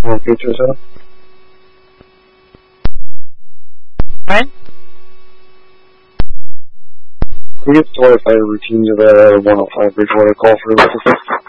Want to feature yourself? What? Can you get story fire routines of that 105 Bridgewater call for